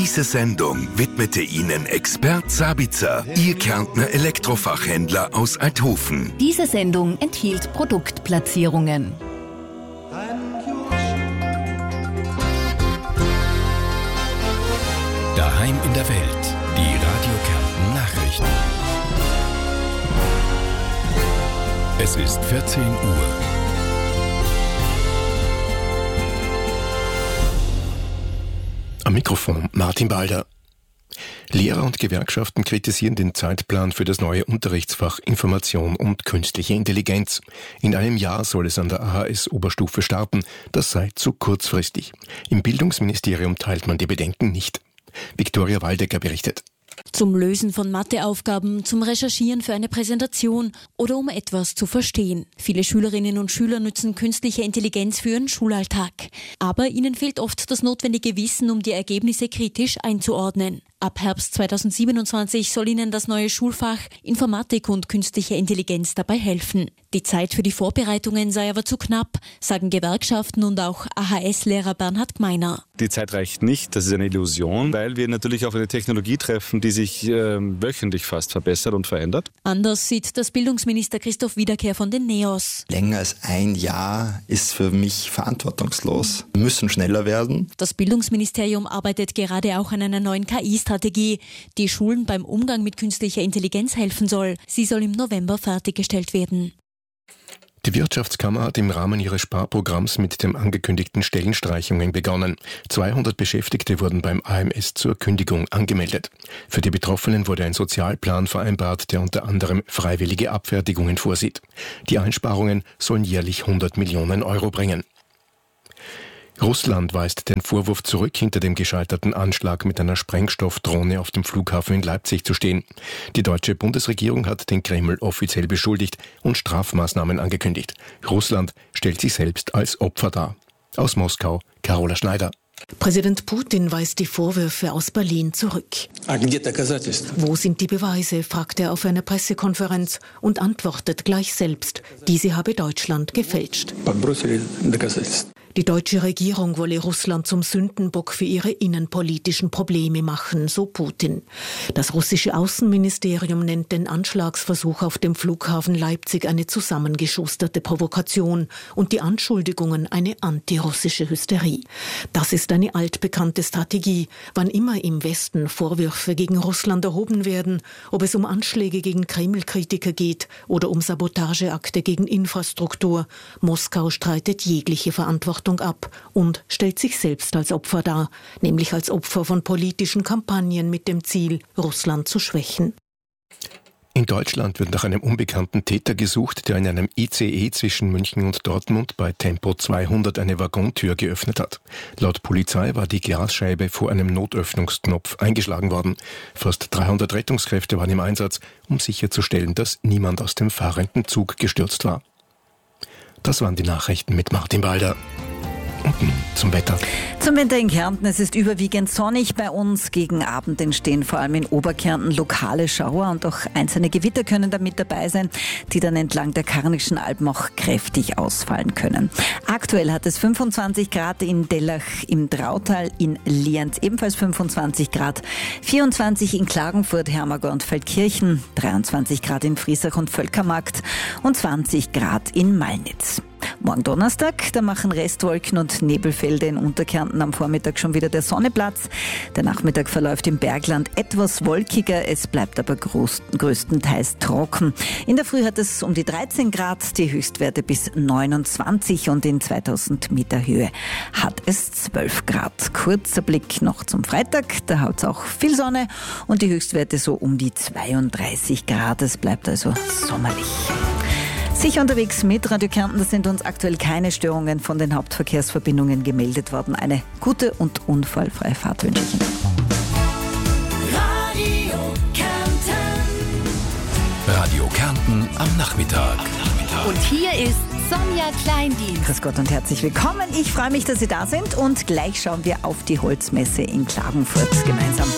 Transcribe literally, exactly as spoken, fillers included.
Diese Sendung widmete Ihnen Expert Sabitzer, Ihr Kärntner Elektrofachhändler aus Althofen. Diese Sendung enthielt Produktplatzierungen. Daheim in der Welt, die Radio Kärnten Nachrichten. Es ist vierzehn Uhr. Am Mikrofon Martin Balder. Lehrer und Gewerkschaften kritisieren den Zeitplan für das neue Unterrichtsfach Information und Künstliche Intelligenz. In einem Jahr soll es an der A H S-Oberstufe starten. Das sei zu kurzfristig. Im Bildungsministerium teilt man die Bedenken nicht. Viktoria Waldecker berichtet. Zum Lösen von Matheaufgaben, zum Recherchieren für eine Präsentation oder um etwas zu verstehen. Viele Schülerinnen und Schüler nutzen künstliche Intelligenz für ihren Schulalltag. Aber ihnen fehlt oft das notwendige Wissen, um die Ergebnisse kritisch einzuordnen. Ab Herbst zweitausendsiebenundzwanzig soll ihnen das neue Schulfach Informatik und Künstliche Intelligenz dabei helfen. Die Zeit für die Vorbereitungen sei aber zu knapp, sagen Gewerkschaften und auch A H S-Lehrer Bernhard Gmeiner. Die Zeit reicht nicht, das ist eine Illusion, weil wir natürlich auf eine Technologie treffen, die sich äh, wöchentlich fast verbessert und verändert. Anders sieht das Bildungsminister Christoph Wiederkehr von den NEOS. Länger als ein Jahr ist für mich verantwortungslos. Wir müssen schneller werden. Das Bildungsministerium arbeitet gerade auch an einer neuen K I-Strategie, die Schulen beim Umgang mit künstlicher Intelligenz helfen soll. Sie soll im November fertiggestellt werden. Die Wirtschaftskammer hat im Rahmen ihres Sparprogramms mit den angekündigten Stellenstreichungen begonnen. zweihundert Beschäftigte wurden beim A M S zur Kündigung angemeldet. Für die Betroffenen wurde ein Sozialplan vereinbart, der unter anderem freiwillige Abfertigungen vorsieht. Die Einsparungen sollen jährlich hundert Millionen Euro bringen. Russland weist den Vorwurf zurück, hinter dem gescheiterten Anschlag mit einer Sprengstoffdrohne auf dem Flughafen in Leipzig zu stehen. Die deutsche Bundesregierung hat den Kreml offiziell beschuldigt und Strafmaßnahmen angekündigt. Russland stellt sich selbst als Opfer dar. Aus Moskau, Carola Schneider. Präsident Putin weist die Vorwürfe aus Berlin zurück. Wo sind die Beweise, fragt er auf einer Pressekonferenz und antwortet gleich selbst, diese habe Deutschland gefälscht. Die deutsche Regierung wolle Russland zum Sündenbock für ihre innenpolitischen Probleme machen, so Putin. Das russische Außenministerium nennt den Anschlagsversuch auf dem Flughafen Leipzig eine zusammengeschusterte Provokation und die Anschuldigungen eine antirussische Hysterie. Das ist eine altbekannte Strategie. Wann immer im Westen Vorwürfe gegen Russland erhoben werden, ob es um Anschläge gegen Kreml-Kritiker geht oder um Sabotageakte gegen Infrastruktur, Moskau streitet jegliche Verantwortung ab und stellt sich selbst als Opfer dar, nämlich als Opfer von politischen Kampagnen mit dem Ziel, Russland zu schwächen. In Deutschland wird nach einem unbekannten Täter gesucht, der in einem I C E zwischen München und Dortmund bei Tempo zweihundert eine Waggontür geöffnet hat. Laut Polizei war die Glasscheibe vor einem Notöffnungsknopf eingeschlagen worden. Fast dreihundert Rettungskräfte waren im Einsatz, um sicherzustellen, dass niemand aus dem fahrenden Zug gestürzt war. Das waren die Nachrichten mit Martin Balder. Und nun zum Wetter. Zum Wetter in Kärnten. Es ist überwiegend sonnig bei uns. Gegen Abend entstehen vor allem in Oberkärnten lokale Schauer und auch einzelne Gewitter können da mit dabei sein, die dann entlang der Karnischen Alpen auch kräftig ausfallen können. Aktuell hat es fünfundzwanzig Grad in Dellach im Drautal, in Lienz ebenfalls fünfundzwanzig Grad, vierundzwanzig in Klagenfurt, Hermagor und Feldkirchen, dreiundzwanzig Grad in Friesach und Völkermarkt und zwanzig Grad in Malnitz. Morgen Donnerstag, da machen Restwolken und Nebelfelder in Unterkärnten am Vormittag schon wieder der Sonne Platz. Der Nachmittag verläuft im Bergland etwas wolkiger, es bleibt aber groß, größtenteils trocken. In der Früh hat es um die dreizehn Grad, die Höchstwerte bis neunundzwanzig und in zweitausend Meter Höhe hat es zwölf Grad. Kurzer Blick noch zum Freitag, da hat es auch viel Sonne und die Höchstwerte so um die zweiunddreißig Grad. Es bleibt also sommerlich. Sicher unterwegs mit Radio Kärnten, da sind uns aktuell keine Störungen von den Hauptverkehrsverbindungen gemeldet worden. Eine gute und unfallfreie Fahrt wünsche ich Ihnen. Radio Kärnten. Radio Kärnten am Nachmittag. Und hier ist Sonja Kleindienst. Grüß Gott und herzlich willkommen. Ich freue mich, dass Sie da sind und gleich schauen wir auf die Holzmesse in Klagenfurt gemeinsam.